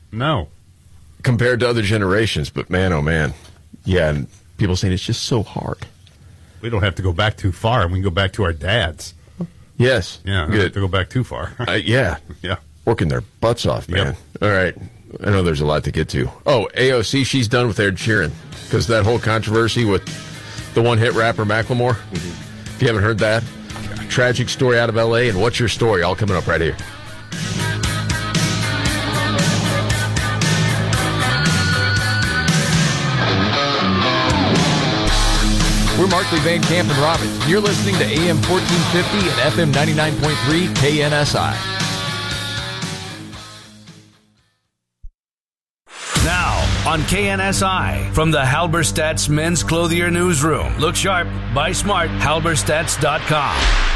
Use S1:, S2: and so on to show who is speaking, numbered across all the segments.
S1: No.
S2: Compared to other generations, but man, oh man. Yeah, and people saying it's just so hard.
S1: We don't have to go back too far. We can go back to our dads.
S2: Yes.
S1: Yeah, we don't have to go back too far.
S2: Yeah.
S1: Yeah.
S2: Working their butts off, man.
S1: Yep.
S2: All right. I know there's a lot to get to. Oh, AOC, she's done with Ed Sheeran. Because that whole controversy with the one-hit rapper Macklemore. If you haven't heard that, tragic story out of L.A. And what's your story? All coming up right here. We're Markley, Van Camp, and Robbins. You're listening to AM 1450 and FM 99.3 KNSI.
S3: Now on KNSI, from the Halberstadt's Men's Clothier Newsroom. Look sharp, buy smart, halberstadts.com.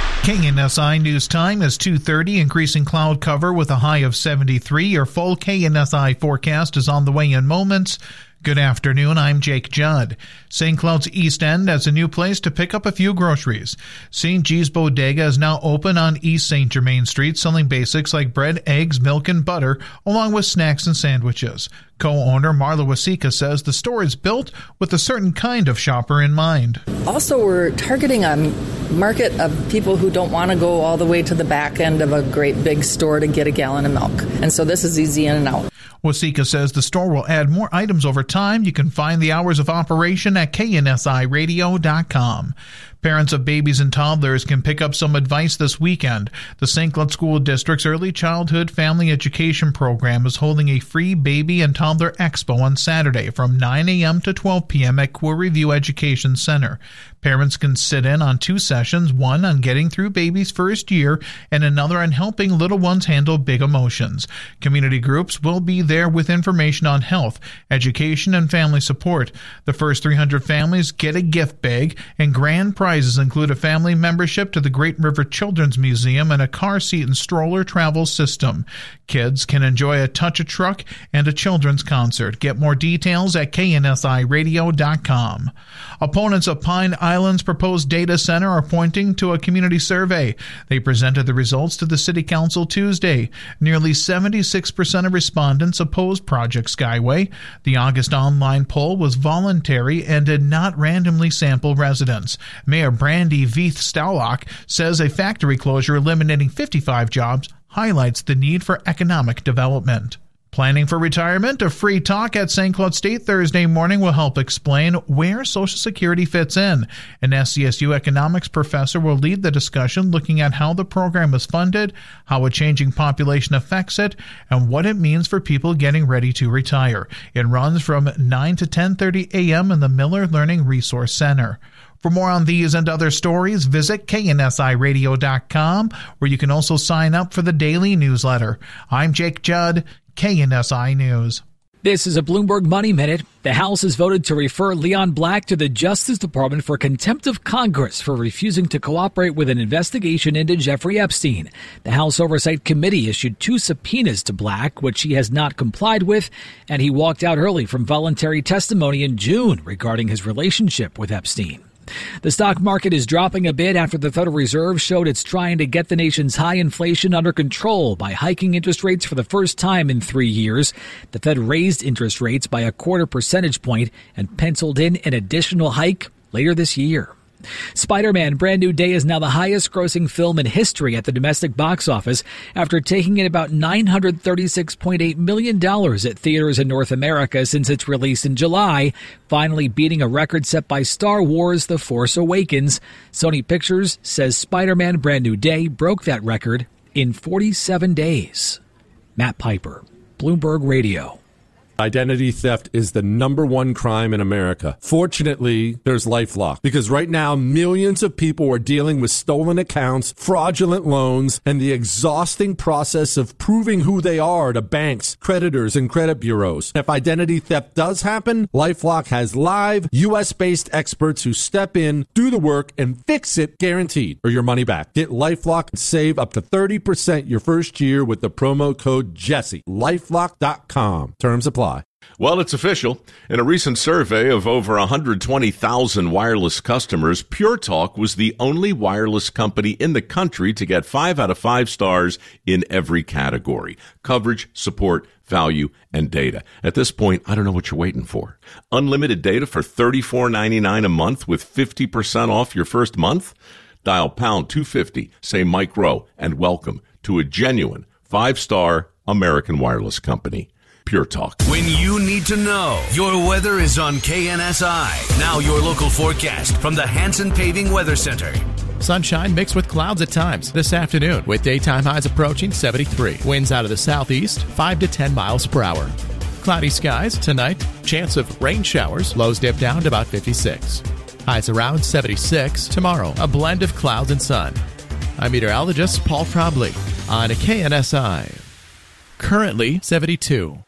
S4: KNSI News Time is 2:30, increasing cloud cover with a high of 73. Your full KNSI forecast is on the way in moments. Good afternoon, I'm Jake Judd. St. Cloud's East End has a new place to pick up a few groceries. St. G's Bodega is now open on East St. Germain Street, selling basics like bread, eggs, milk, and butter, along with snacks and sandwiches. Co-owner Marla Wasika says the store is built with a certain kind of shopper in mind.
S5: Also, we're targeting a market of people who don't want to go all the way to the back end of a great big store to get a gallon of milk. And so this is easy in and out.
S4: Wasika says the store will add more items over time. You can find the hours of operation at KNSIRadio.com. Parents of babies and toddlers can pick up some advice this weekend. The St. Cloud School District's Early Childhood Family Education Program is holding a free baby and toddler expo on Saturday from 9 a.m. to 12 p.m. at Quarry View Education Center. Parents can sit in on two sessions, one on getting through baby's first year and another on helping little ones handle big emotions. Community groups will be there with information on health, education, and family support. The first 300 families get a gift bag, and grand prizes include a family membership to the Great River Children's Museum and a car seat and stroller travel system. Kids can enjoy a touch-a-truck and a children's concert. Get more details at KNSIRadio.com. Opponents of Pine Island's proposed data center are pointing to a community survey. They presented the results to the City Council Tuesday. Nearly 76% of respondents opposed Project Skyway. The August online poll was voluntary and did not randomly sample residents. Mayor Brandy Veith Staulock says a factory closure eliminating 55 jobs highlights the need for economic development. Planning for retirement? A free talk at St. Cloud State Thursday morning will help explain where Social Security fits in. An SCSU economics professor will lead the discussion, looking at how the program is funded, how a changing population affects it, and what it means for people getting ready to retire. It runs from 9 to 10:30 a.m. in the Miller Learning Resource Center. For more on these and other stories, visit KNSIRadio.com, where you can also sign up for the daily newsletter. I'm Jake Judd, KNSI News.
S6: This is a Bloomberg Money Minute. The House has voted to refer Leon Black to the Justice Department for contempt of Congress for refusing to cooperate with an investigation into Jeffrey Epstein. The House Oversight Committee issued 2 subpoenas to Black, which he has not complied with, and he walked out early from voluntary testimony in June regarding his relationship with Epstein. The stock market is dropping a bit after the Federal Reserve showed it's trying to get the nation's high inflation under control by hiking interest rates for the first time in 3 years. The Fed raised interest rates by 0.25 percentage point and penciled in an additional hike later this year. Spider-Man Brand New Day is now the highest-grossing film in history at the domestic box office after taking in about $936.8 million at theaters in North America since its release in July, finally beating a record set by Star Wars The Force Awakens. Sony Pictures says Spider-Man Brand New Day broke that record in 47 days. Matt Piper, Bloomberg Radio.
S7: Identity theft is the #1 crime in America. Fortunately, there's LifeLock, because right now millions of people are dealing with stolen accounts, fraudulent loans, and the exhausting process of proving who they are to banks, creditors, and credit bureaus. If identity theft does happen, LifeLock has live, U.S.-based experts who step in, do the work, and fix it guaranteed, or your money back. Get LifeLock and save up to 30% your first year with the promo code Jesse. LifeLock.com. Terms apply.
S8: Well, it's official. In a recent survey of over 120,000 wireless customers, Pure Talk was the only wireless company in the country to get 5 out of 5 stars in every category: coverage, support, value, and data. At this point, I don't know what you're waiting for. Unlimited data for $34.99 a month with 50% off your first month? Dial pound 250, say Mike Rowe, and welcome to a genuine 5-star American wireless company. Pure Talk.
S3: When you need to know, your weather is on KNSI. Now your local forecast from the Hanson Paving Weather Center.
S9: Sunshine mixed with clouds at times this afternoon, with daytime highs approaching 73. Winds out of the southeast, 5 to 10 miles per hour. Cloudy skies tonight, chance of rain showers, lows dip down to about 56. Highs around 76. Tomorrow, a blend of clouds and sun. I'm meteorologist Paul Trombley on KNSI. Currently 72.